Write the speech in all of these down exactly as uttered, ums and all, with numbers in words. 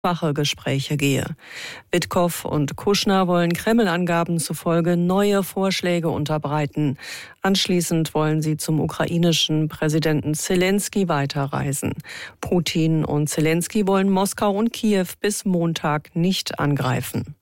schwache Gespräche gehe. Witkow und Kuschner wollen Kreml-Angaben zufolge neue Vorschläge unterbreiten. Anschließend wollen sie zum ukrainischen Präsidenten Selenskyj weiterreisen. Putin und Selenskyj wollen Moskau und Kiew bis Montag nicht angreifen.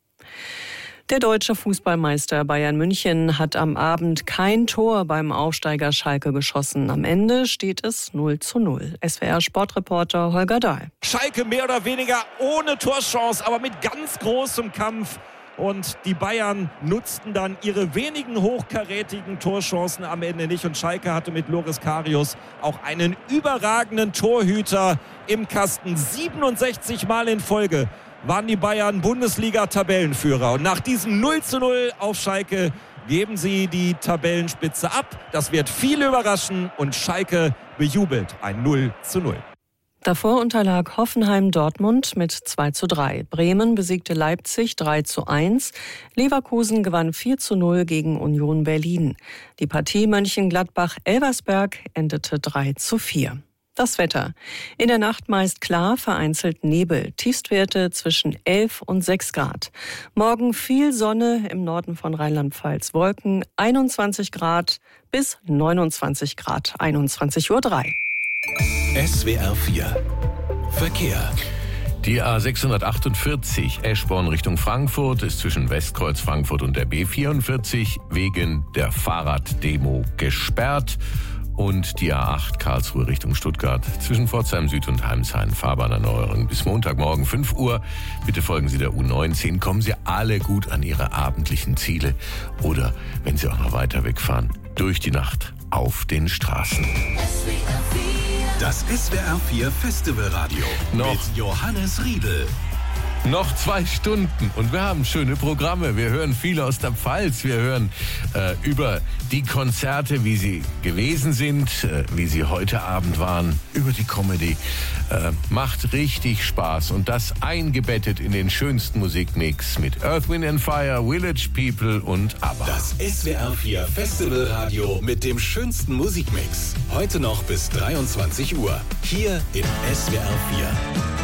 Der deutsche Fußballmeister Bayern München hat am Abend kein Tor beim Aufsteiger Schalke geschossen. Am Ende steht es null zu null. S W R-Sportreporter Holger Dahl. Schalke mehr oder weniger ohne Torchance, aber mit ganz großem Kampf. Und die Bayern nutzten dann ihre wenigen hochkarätigen Torchancen am Ende nicht. Und Schalke hatte mit Loris Karius auch einen überragenden Torhüter im Kasten. siebenundsechzig Mal in Folge waren die Bayern Bundesliga-Tabellenführer. Und nach diesem null zu null auf Schalke geben sie die Tabellenspitze ab. Das wird viele überraschen und Schalke bejubelt ein null zu null. Davor unterlag Hoffenheim Dortmund mit zwei zu drei. Bremen besiegte Leipzig drei zu eins. Leverkusen gewann vier zu null gegen Union Berlin. Die Partie Mönchengladbach-Elversberg endete drei zu vier. Das Wetter. In der Nacht meist klar, vereinzelt Nebel. Tiefstwerte zwischen elf und sechs Grad. Morgen viel Sonne, im Norden von Rheinland-Pfalz Wolken, einundzwanzig Grad bis neunundzwanzig Grad, einundzwanzig Uhr drei. S W R vier Verkehr. Die A sechshundertachtundvierzig Eschborn Richtung Frankfurt ist zwischen Westkreuz Frankfurt und der B vierundvierzig wegen der Fahrraddemo gesperrt. Und die A acht Karlsruhe Richtung Stuttgart zwischen Pforzheim Süd und Heimsheim Fahrbahnerneuerung bis Montagmorgen fünf Uhr. Bitte folgen Sie der U neunzehn. Kommen Sie alle gut an Ihre abendlichen Ziele oder, wenn Sie auch noch weiter wegfahren, durch die Nacht auf den Straßen. Das S W R vier Festivalradio Noch mit Johannes Riedel. Noch zwei Stunden und wir haben schöne Programme. Wir hören viel aus der Pfalz. Wir hören äh, über die Konzerte, wie sie gewesen sind, äh, wie sie heute Abend waren, über die Comedy. Äh, macht richtig Spaß und das eingebettet in den schönsten Musikmix mit Earth, Wind and Fire, Village People und ABBA. Das S W R vier Festivalradio mit dem schönsten Musikmix. Heute noch bis dreiundzwanzig Uhr. Hier in S W R vier.